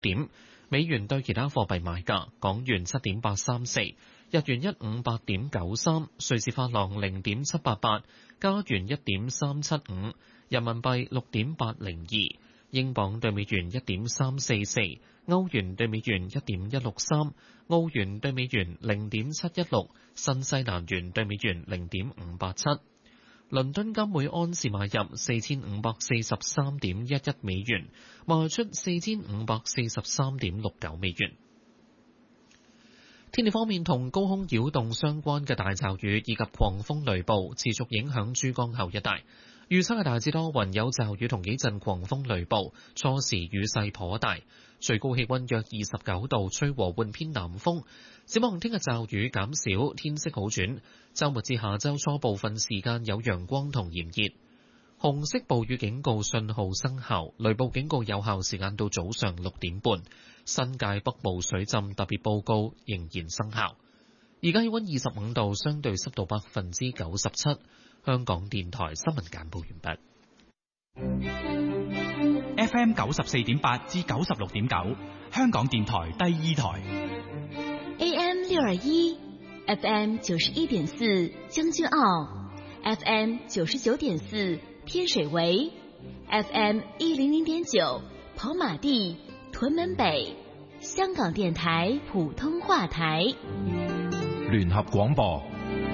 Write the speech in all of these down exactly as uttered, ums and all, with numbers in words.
點。美元對其他貨幣賣價：港元七點八三四，日元一五八點九三，瑞士法郎零點七八八，加元一點三七五，人民幣六點八零二，英鎊對美元一點三四四，歐元對美元一點一六三，澳元對美元零點七一六，新西蘭元對美元零點五八七。倫敦金每安士買入四千五百四十三點一一美元，賣出四千五百四十三點六九美元。天氣方面，同高空擾動相關嘅大驟雨以及狂風雷暴持續影響珠江口一帶。預測係大致多雲，有驟雨同幾陣狂風雷暴，初時雨勢頗大，最高氣溫約二十九度，吹和緩偏南風。展望聽日驟雨減少，天色好轉。週末至下週初部分時間有陽光同炎熱。紅色暴雨警告信號生效，雷暴警告有效時間到早上六點半。新界北部水浸特別報告仍然生效。而家氣溫二十五度，相對濕度百分之九十七。香港電台新聞簡報完畢。F M 九十四點八至九十六點九，香港電台第二台。 A M 六二一，F M 九十一點四將軍澳 ，F M 九十九點四天水圍 ，F M 一零零點九跑馬地、屯門北，香港電台普通話台。 聯合廣播。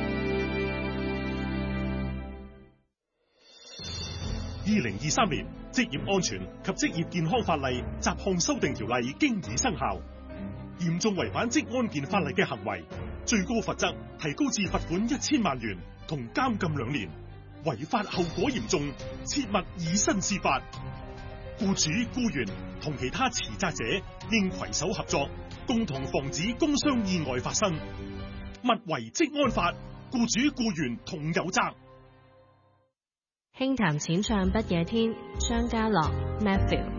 二零二三年職業安全及職業健康法例雜項修訂條例經已生效，嚴重違反職安健法例嘅行為，最高罰則提高至罰款一千萬元同監禁兩年，違法後果嚴重，切勿以身試法。僱主、僱員同其他持責者應攜手合作，共同防止工傷意外發生。勿違職安法，僱主僱員同有責。 輕談淺唱不夜天，張家樂 Matthew。